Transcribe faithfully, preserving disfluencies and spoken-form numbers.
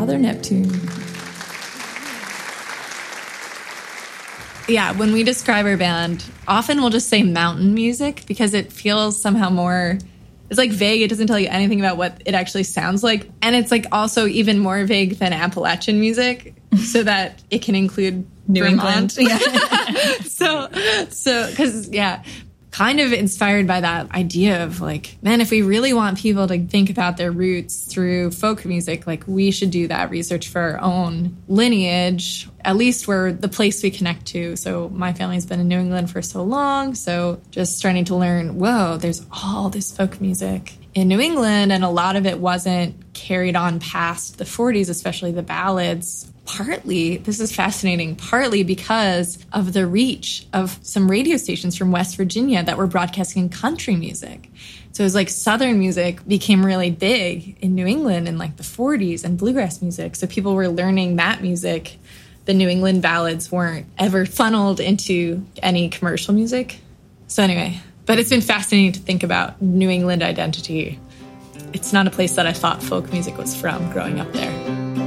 Father Neptune. Yeah, when we describe our band, often we'll just say mountain music because it feels somehow more, it's like vague. It doesn't tell you anything about what it actually sounds like. And it's like also even more vague than Appalachian music so that it can include New Vermont. England. Yeah. so, so, because, yeah, kind of inspired by that idea of like, man, if we really want people to think about their roots through folk music, like we should do that research for our own lineage. At least we're the place we connect to. So my family's been in New England for so long. So just starting to learn, whoa, there's all this folk music in New England. And a lot of it wasn't carried on past the forties, especially the ballads. Partly, this is fascinating, partly because of the reach of some radio stations from West Virginia that were broadcasting country music. So it was like Southern music became really big in New England in like the forties, and bluegrass music. So people were learning that music. The New England ballads weren't ever funneled into any commercial music. So anyway, but it's been fascinating to think about New England identity. It's not a place that I thought folk music was from growing up there.